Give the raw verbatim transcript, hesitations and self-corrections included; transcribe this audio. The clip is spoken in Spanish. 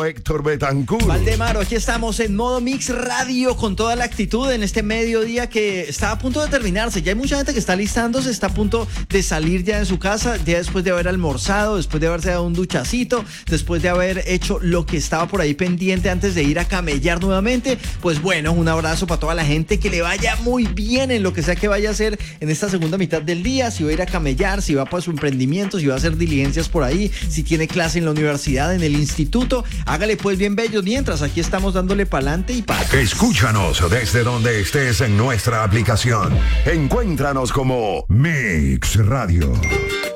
Héctor Betancourt. Valdemaro, aquí estamos en modo Mix Radio con toda la actitud en este mediodía que está a punto de terminarse. Ya hay mucha gente que está listándose, está a punto de salir ya de su casa, ya después de haber almorzado, después de haberse dado un duchacito, después de haber hecho lo que estaba por ahí pendiente antes de ir a camellar nuevamente. Pues bueno, un abrazo para toda la gente, que le vaya muy bien en lo que sea que vaya a hacer en esta segunda mitad del día, si va a ir a camellar, si va para su emprendimiento, si va a hacer diligencias por ahí, si tiene clase en la universidad, en el instituto, hágale pues bien bellos, mientras aquí estamos dándole pa'lante y para. Escúchanos desde donde estés en nuestra aplicación. Encuéntranos como Mix Radio.